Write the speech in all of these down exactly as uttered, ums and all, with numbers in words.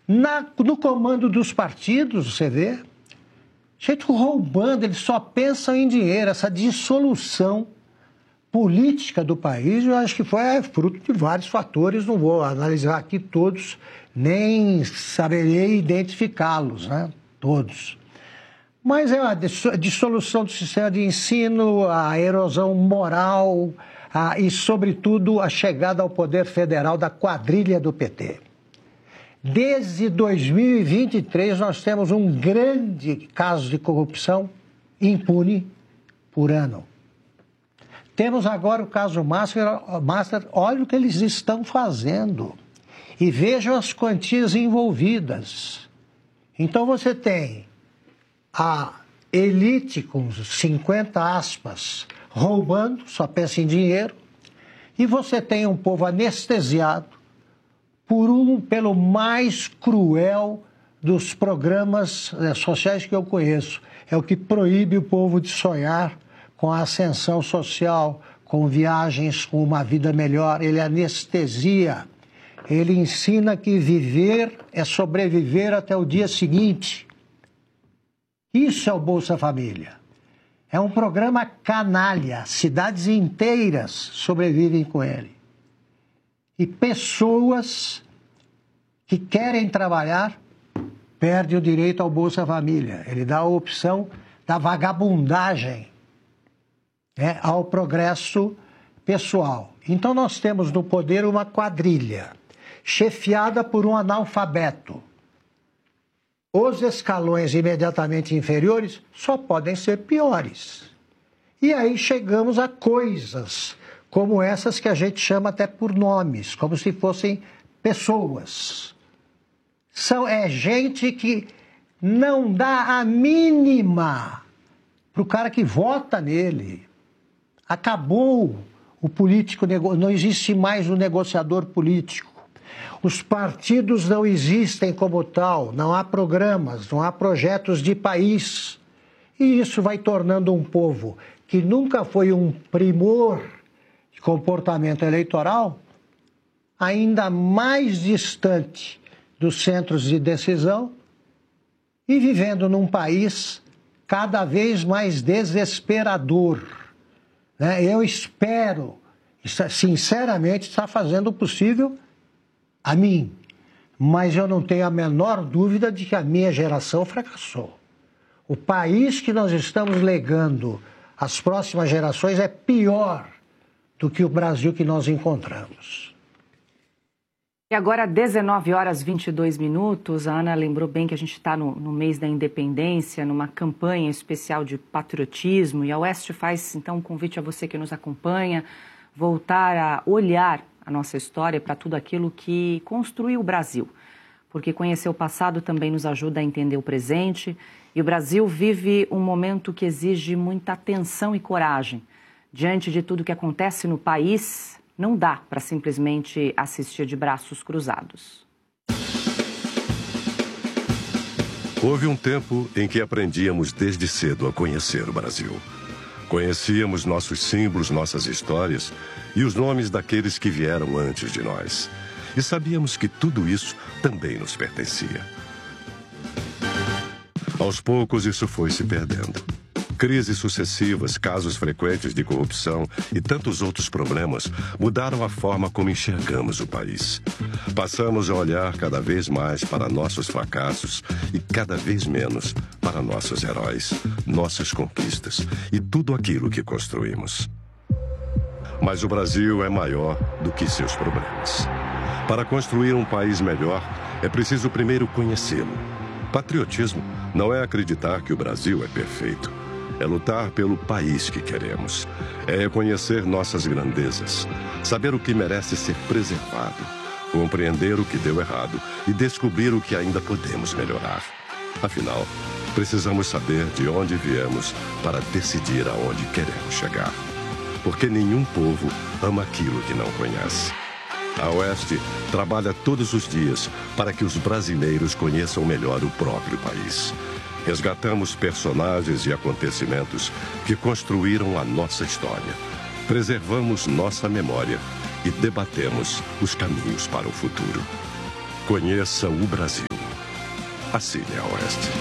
Na, no comando dos partidos, você vê, gente roubando, eles só pensam em dinheiro. Essa dissolução política do país, eu acho que foi é, fruto de vários fatores, não vou analisar aqui todos, nem saberei identificá-los, né? Todos. Mas é a dissolução do sistema de ensino, a erosão moral a, e, sobretudo, a chegada ao poder federal da quadrilha do P T. Desde dois mil e vinte e três, nós temos um grande caso de corrupção impune por ano. Temos agora o caso Master, Master, olha o que eles estão fazendo. E vejam as quantias envolvidas. Então você tem a elite com cinquenta aspas roubando, só pensa em dinheiro, e você tem um povo anestesiado por um, pelo mais cruel dos programas eh, sociais que eu conheço. É o que proíbe o povo de sonhar com a ascensão social, com viagens, com uma vida melhor. Ele anestesia, ele ensina que viver é sobreviver até o dia seguinte. Isso é o Bolsa Família. É um programa canalha, cidades inteiras sobrevivem com ele. E pessoas que querem trabalhar perdem o direito ao Bolsa Família. Ele dá a opção da vagabundagem, né, ao progresso pessoal. Então nós temos no poder uma quadrilha, chefiada por um analfabeto. Os escalões imediatamente inferiores só podem ser piores. E aí chegamos a coisas como essas que a gente chama até por nomes, como se fossem pessoas. São, é gente que não dá a mínima para o cara que vota nele. Acabou o político, não existe mais o negociador político. Os partidos não existem como tal, não há programas, não há projetos de país. E isso vai tornando um povo que nunca foi um primor de comportamento eleitoral ainda mais distante dos centros de decisão e vivendo num país cada vez mais desesperador. Eu espero, sinceramente, estar fazendo o possível a mim, mas eu não tenho a menor dúvida de que a minha geração fracassou. O país que nós estamos legando às próximas gerações é pior do que o Brasil que nós encontramos. E agora, dezenove horas e vinte e dois minutos, a Ana lembrou bem que a gente está no, no mês da independência, numa campanha especial de patriotismo, e a Oeste faz, então, um convite a você que nos acompanha, voltar a olhar a nossa história para tudo aquilo que construiu o Brasil. Porque conhecer o passado também nos ajuda a entender o presente, e o Brasil vive um momento que exige muita atenção e coragem. Diante de tudo que acontece no país, não dá para simplesmente assistir de braços cruzados. Houve um tempo em que aprendíamos desde cedo a conhecer o Brasil. Conhecíamos nossos símbolos, nossas histórias e os nomes daqueles que vieram antes de nós. E sabíamos que tudo isso também nos pertencia. Aos poucos, isso foi se perdendo. Crises sucessivas, casos frequentes de corrupção e tantos outros problemas mudaram a forma como enxergamos o país. Passamos a olhar cada vez mais para nossos fracassos e cada vez menos para nossos heróis, nossas conquistas e tudo aquilo que construímos. Mas o Brasil é maior do que seus problemas. Para construir um país melhor, é preciso primeiro conhecê-lo. Patriotismo não é acreditar que o Brasil é perfeito. É lutar pelo país que queremos. É reconhecer nossas grandezas, saber o que merece ser preservado, compreender o que deu errado e descobrir o que ainda podemos melhorar. Afinal, precisamos saber de onde viemos para decidir aonde queremos chegar. Porque nenhum povo ama aquilo que não conhece. A Oeste trabalha todos os dias para que os brasileiros conheçam melhor o próprio país. Resgatamos personagens e acontecimentos que construíram a nossa história. Preservamos nossa memória e debatemos os caminhos para o futuro. Conheça o Brasil. assine a Oeste.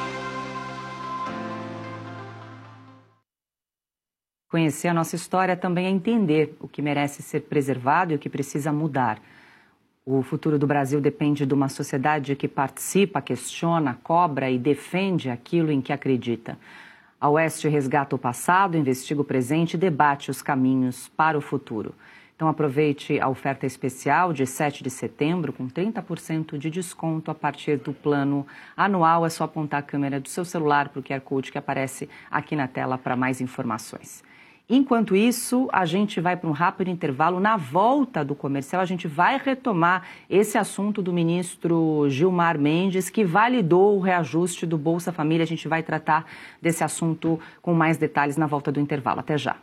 Conhecer a nossa história também é entender o que merece ser preservado e o que precisa mudar. O futuro do Brasil depende de uma sociedade que participa, questiona, cobra e defende aquilo em que acredita. A Oeste resgata o passado, investiga o presente e debate os caminhos para o futuro. Então aproveite a oferta especial de sete de setembro com trinta por cento de desconto a partir do plano anual. É só apontar a câmera do seu celular para o Q R Code que aparece aqui na tela para mais informações. Enquanto isso, a gente vai para um rápido intervalo. Na volta do comercial, a gente vai retomar esse assunto do ministro Gilmar Mendes, que validou o reajuste do Bolsa Família. A gente vai tratar desse assunto com mais detalhes na volta do intervalo. Até já.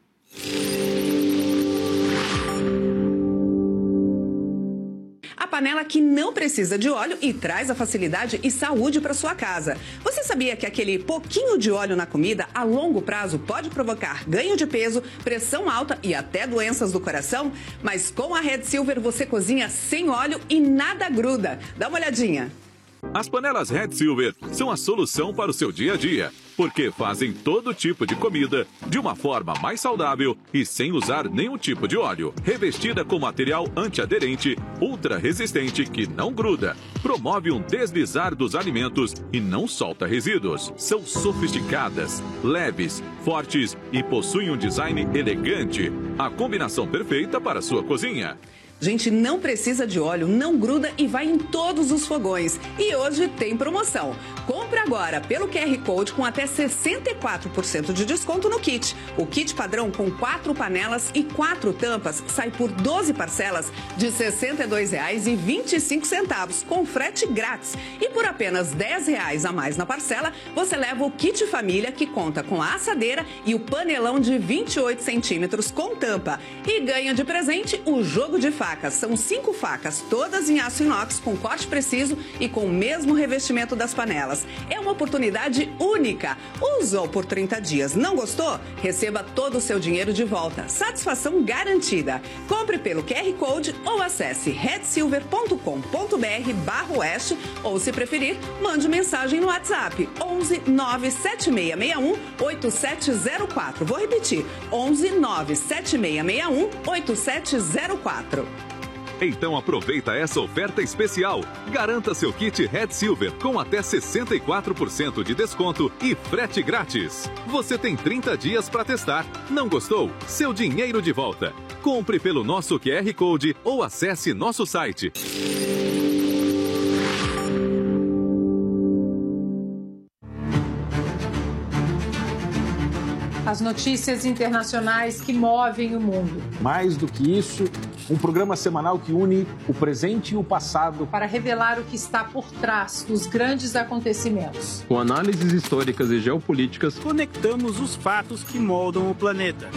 A panela que não precisa de óleo e traz a facilidade e saúde para sua casa. Você sabia que aquele pouquinho de óleo na comida, a longo prazo, pode provocar ganho de peso, pressão alta e até doenças do coração? Mas com a Red Silver você cozinha sem óleo e nada gruda. Dá uma olhadinha. As panelas Red Silver são a solução para o seu dia a dia, porque fazem todo tipo de comida de uma forma mais saudável e sem usar nenhum tipo de óleo. Revestida com material antiaderente, ultra resistente que não gruda, promove um deslizar dos alimentos e não solta resíduos. São sofisticadas, leves, fortes e possuem um design elegante. A combinação perfeita para a sua cozinha. Gente, não precisa de óleo, não gruda e vai em todos os fogões. E hoje tem promoção. Compre agora pelo Q R Code com até sessenta e quatro por cento de desconto no kit. O kit padrão com quatro panelas e quatro tampas sai por doze parcelas de sessenta e dois reais e vinte e cinco centavos, com frete grátis. E por apenas dez reais a mais na parcela, você leva o kit família, que conta com a assadeira e o panelão de vinte e oito centímetros com tampa. E ganha de presente o jogo de facas. São cinco facas, todas em aço inox, com corte preciso e com o mesmo revestimento das panelas. É uma oportunidade única. Usou por trinta dias, não gostou? Receba todo o seu dinheiro de volta. Satisfação garantida. Compre pelo Q R Code ou acesse red silver ponto com ponto br barra oeste ou, se preferir, mande mensagem no WhatsApp onze nove sete seis seis um oito sete zero quatro. Vou repetir, onze nove sete seis seis um oito sete zero quatro. Então aproveita essa oferta especial. Garanta seu kit Red Silver com até sessenta e quatro por cento de desconto e frete grátis. Você tem trinta dias para testar. Não gostou? Seu dinheiro de volta. Compre pelo nosso Q R Code ou acesse nosso site. As notícias internacionais que movem o mundo. Mais do que isso, um programa semanal que une o presente e o passado para revelar o que está por trás dos grandes acontecimentos. Com análises históricas e geopolíticas, conectamos os fatos que moldam o planeta.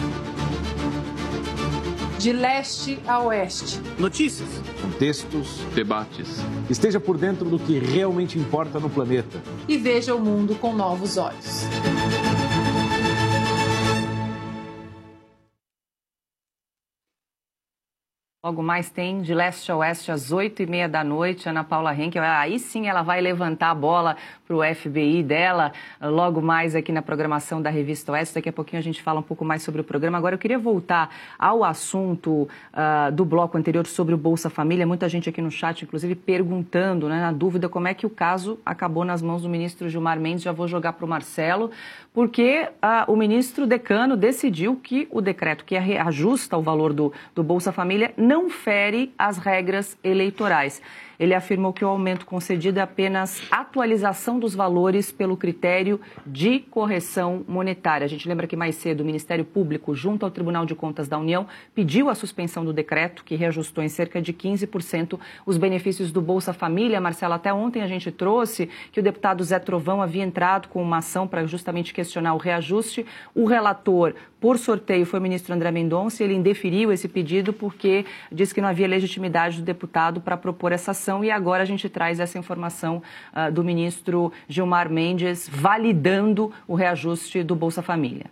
De leste a oeste. Notícias, contextos, debates. Esteja por dentro do que realmente importa no planeta. E veja o mundo com novos olhos. Logo mais tem De Leste a Oeste às oito e meia da noite, Ana Paula Henkel. Aí sim ela vai levantar a bola para o F B I dela, logo mais aqui na programação da Revista Oeste. Daqui a pouquinho a gente fala um pouco mais sobre o programa. Agora eu queria voltar ao assunto uh, do bloco anterior sobre o Bolsa Família. Muita gente aqui no chat, inclusive, perguntando, né, na dúvida, como é que o caso acabou nas mãos do ministro Gilmar Mendes. Já vou jogar para o Marcelo, porque uh, o ministro decano decidiu que o decreto que reajusta o valor do, do Bolsa Família não fere as regras eleitorais. Ele afirmou que o aumento concedido é apenas atualização dos valores pelo critério de correção monetária. A gente lembra que mais cedo o Ministério Público, junto ao Tribunal de Contas da União, pediu a suspensão do decreto, que reajustou em cerca de quinze por cento os benefícios do Bolsa Família. Marcelo, até ontem a gente trouxe que o deputado Zé Trovão havia entrado com uma ação para justamente questionar o reajuste. O relator, por sorteio, foi o ministro André Mendonça, e ele indeferiu esse pedido porque disse que não havia legitimidade do deputado para propor essa ação. E agora a gente traz essa informação uh, do ministro Gilmar Mendes validando o reajuste do Bolsa Família.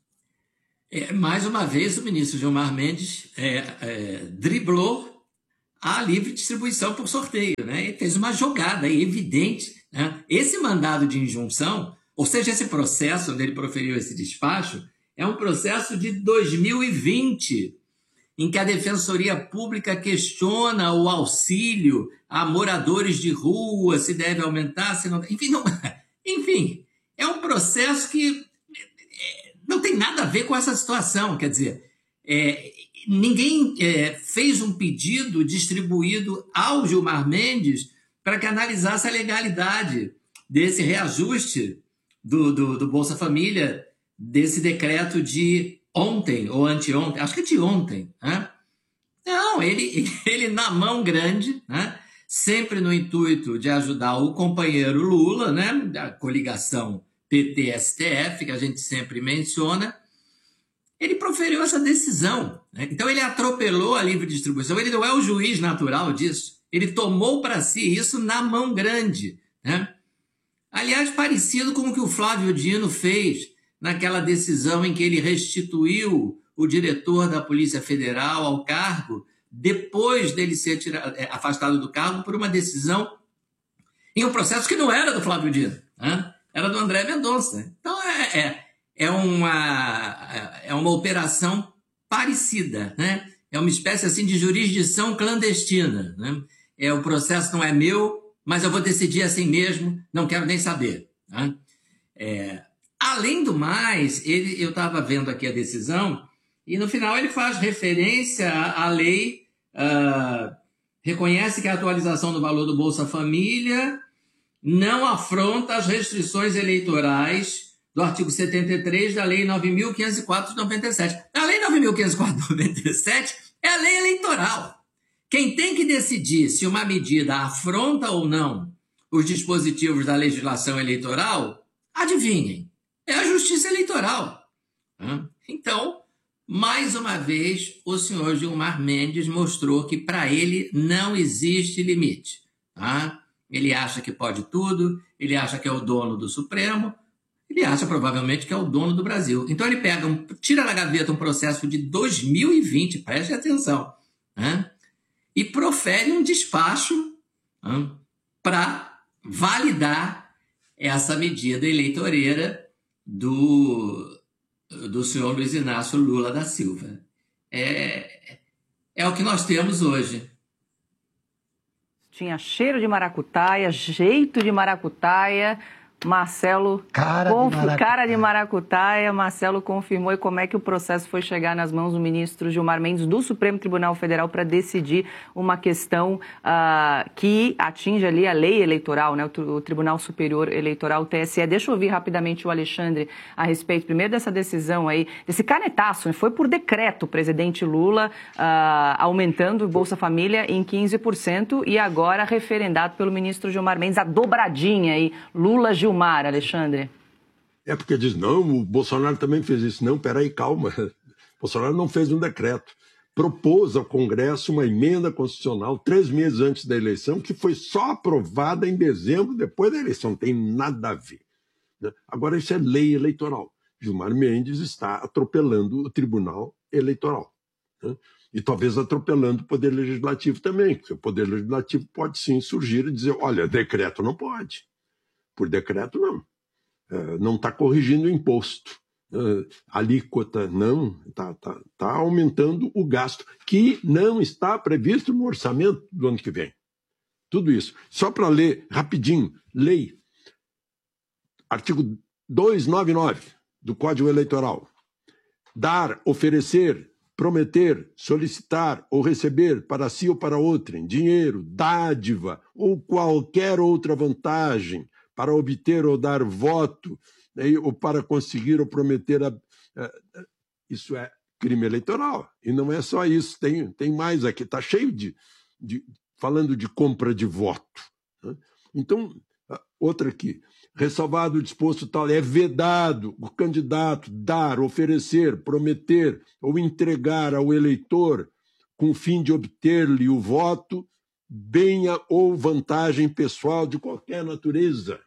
É, mais uma vez o ministro Gilmar Mendes é, é, driblou a livre distribuição por sorteio, né? Ele fez uma jogada evidente, né? Esse mandado de injunção, ou seja, esse processo onde ele proferiu esse despacho, é um processo de dois mil e vinte, em que a Defensoria Pública questiona o auxílio a moradores de rua, se deve aumentar, se não... Enfim, não... Enfim, é um processo que não tem nada a ver com essa situação. Quer dizer, é, ninguém é, fez um pedido distribuído ao Gilmar Mendes para que analisasse a legalidade desse reajuste do, do, do Bolsa Família, desse decreto de ontem ou anteontem, acho que é de ontem, né? Não, ele, ele na mão grande, né? Sempre no intuito de ajudar o companheiro Lula, né? Da coligação P T S T F, que a gente sempre menciona, ele proferiu essa decisão, né? Então ele atropelou a livre distribuição, ele não é o juiz natural disso, ele tomou para si isso na mão grande, né? Aliás, parecido com o que o Flávio Dino fez naquela decisão em que ele restituiu o diretor da Polícia Federal ao cargo, depois dele ser tirado, afastado do cargo por uma decisão em um processo que não era do Flávio Dino, né? Era do André Mendonça. Então é, é, é, uma, é uma operação parecida, né? É uma espécie assim de jurisdição clandestina, né? É, o processo não é meu, mas eu vou decidir assim mesmo, não quero nem saber, né? É, além do mais, ele, eu estava vendo aqui a decisão, e no final ele faz referência à, à lei, uh, reconhece que a atualização do valor do Bolsa Família não afronta as restrições eleitorais do artigo setenta e três da Lei nove mil quinhentos e quatro de noventa e sete. A Lei nove mil quinhentos e quatro de noventa e sete é a lei eleitoral. Quem tem que decidir se uma medida afronta ou não os dispositivos da legislação eleitoral, adivinhem, é a Justiça Eleitoral. Então, mais uma vez, o senhor Gilmar Mendes mostrou que para ele não existe limite, tá? Ele acha que pode tudo, ele acha que é o dono do Supremo, ele acha provavelmente que é o dono do Brasil. Então ele pega, um, tira da gaveta um processo de dois mil e vinte, preste atenção, né? E profere um despacho, né, para validar essa medida eleitoreira do, do senhor Luiz Inácio Lula da Silva. É, é o que nós temos hoje. Tinha cheiro de maracutaia, jeito de maracutaia. Marcelo, cara, conf... de maracutaia. cara de maracutaia, Marcelo confirmou e como é que o processo foi chegar nas mãos do ministro Gilmar Mendes do Supremo Tribunal Federal para decidir uma questão uh, que atinge ali a lei eleitoral, né? O, o Tribunal Superior Eleitoral, o T S E. Deixa eu ouvir rapidamente o Alexandre a respeito, primeiro dessa decisão aí, desse canetaço, né? Foi por decreto o presidente Lula uh, aumentando o Bolsa Família em quinze por cento e agora referendado pelo ministro Gilmar Mendes, a dobradinha aí, Lula-Gilmar. Mar, Alexandre. É porque diz, não, o Bolsonaro também fez isso. Não, peraí, calma. O Bolsonaro não fez um decreto. Propôs ao Congresso uma emenda constitucional três meses antes da eleição, que foi só aprovada em dezembro, depois da eleição. Não tem nada a ver. Agora, isso é lei eleitoral. Gilmar Mendes está atropelando o Tribunal Eleitoral. E talvez atropelando o Poder Legislativo também, porque o Poder Legislativo pode sim surgir e dizer, olha, decreto não pode. Por decreto, não. Uh, não está corrigindo o imposto. Uh, alíquota, não. Está tá, tá aumentando o gasto, que não está previsto no orçamento do ano que vem. Tudo isso. Só para ler rapidinho. Lei. Artigo duzentos e noventa e nove do Código Eleitoral. Dar, oferecer, prometer, solicitar ou receber para si ou para outrem dinheiro, dádiva ou qualquer outra vantagem para obter ou dar voto, né, ou para conseguir ou prometer... A, a, a, isso é crime eleitoral. E não é só isso, tem, tem mais aqui, está cheio de, de... falando de compra de voto. Né? Então, outra aqui, ressalvado o disposto tal, é vedado o candidato dar, oferecer, prometer ou entregar ao eleitor com o fim de obter-lhe o voto, bem ou vantagem pessoal de qualquer natureza.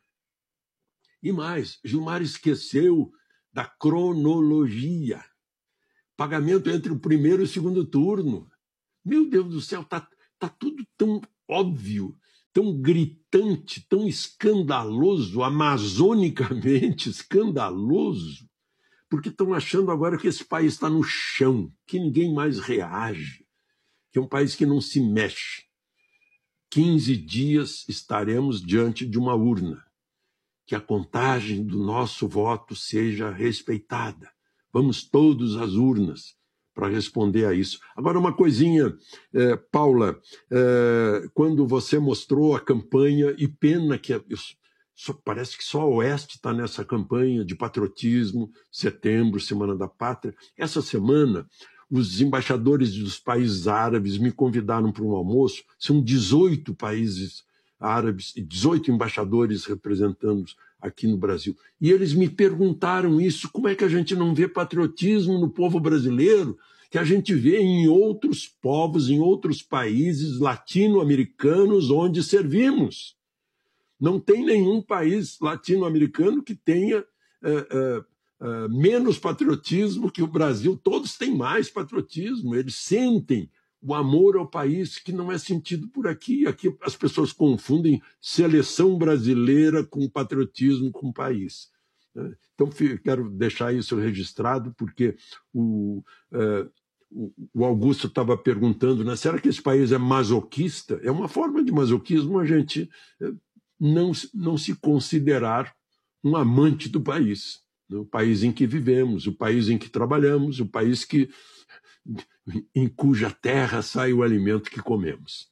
E mais, Gilmar esqueceu da cronologia. Pagamento entre o primeiro e o segundo turno. Meu Deus do céu, está Está tudo tão óbvio, tão gritante, tão escandaloso, amazonicamente escandaloso, porque estão achando agora que esse país está no chão, que ninguém mais reage, que é um país que não se mexe. quinze dias estaremos diante de uma urna, que a contagem do nosso voto seja respeitada. Vamos todos às urnas para responder a isso. Agora, uma coisinha, eh, Paula, eh, quando você mostrou a campanha, e pena que eu, só, parece que só a Oeste está nessa campanha de patriotismo, setembro, Semana da Pátria. Essa semana, os embaixadores dos países árabes me convidaram para um almoço, são dezoito países árabes e dezoito embaixadores representando aqui no Brasil. E eles me perguntaram isso, como é que a gente não vê patriotismo no povo brasileiro, que a gente vê em outros povos, em outros países latino-americanos onde servimos. Não tem nenhum país latino-americano que tenha é, é, é, menos patriotismo que o Brasil. Todos têm mais patriotismo, eles sentem o amor ao país que não é sentido por aqui. Aqui as pessoas confundem seleção brasileira com patriotismo com o país. Então, quero deixar isso registrado, porque o, uh, o Augusto estava perguntando, né, será que esse país é masoquista? É uma forma de masoquismo a gente não, não se considerar um amante do país, né? O país em que vivemos, o país em que trabalhamos, o país que em cuja terra sai o alimento que comemos.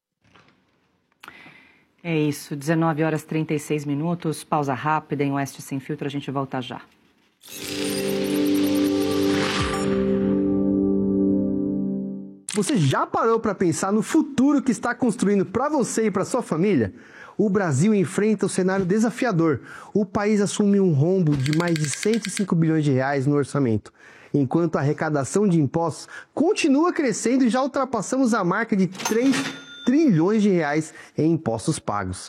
É isso, dezenove horas e trinta e seis minutos, pausa rápida em Oeste Sem Filtro, a gente volta já. Você já parou para pensar no futuro que está construindo para você e para sua família? O Brasil enfrenta um cenário desafiador. O país assume um rombo de mais de cento e cinco bilhões de reais no orçamento, enquanto a arrecadação de impostos continua crescendo e já ultrapassamos a marca de três trilhões de reais em impostos pagos.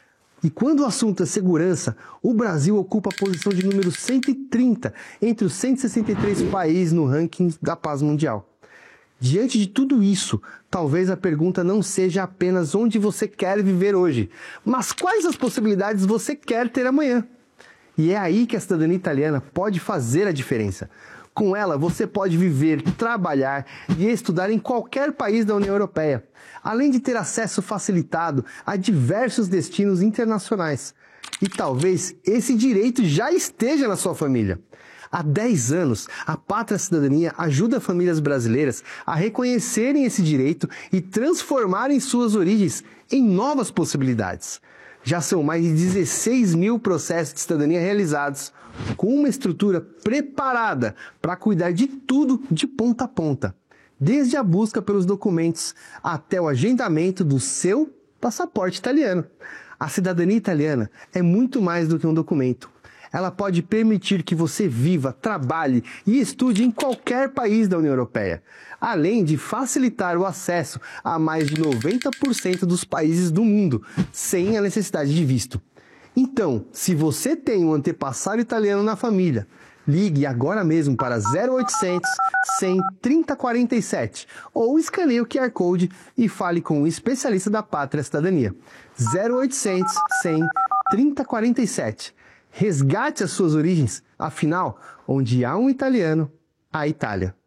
E quando o assunto é segurança, o Brasil ocupa a posição de número cento e trinta entre os cento e sessenta e três países no ranking da paz mundial. Diante de tudo isso, talvez a pergunta não seja apenas onde você quer viver hoje, mas quais as possibilidades você quer ter amanhã. E é aí que a cidadania italiana pode fazer a diferença. Com ela, você pode viver, trabalhar e estudar em qualquer país da União Europeia, além de ter acesso facilitado a diversos destinos internacionais. E talvez esse direito já esteja na sua família. Há dez anos, a Pátria Cidadania ajuda famílias brasileiras a reconhecerem esse direito e transformarem suas origens em novas possibilidades. Já são mais de dezesseis mil processos de cidadania realizados, com uma estrutura preparada para cuidar de tudo de ponta a ponta, desde a busca pelos documentos até o agendamento do seu passaporte italiano. A cidadania italiana é muito mais do que um documento. Ela pode permitir que você viva, trabalhe e estude em qualquer país da União Europeia, além de facilitar o acesso a mais de noventa por cento dos países do mundo, sem a necessidade de visto. Então, se você tem um antepassado italiano na família, ligue agora mesmo para zero oitocentos, cem, trinta quarenta e sete ou escaneie o Q R Code e fale com um especialista da Pátria Cidadania. zero oitocentos, cem, trinta quarenta e sete. Resgate as suas origens, afinal, onde há um italiano, há Itália.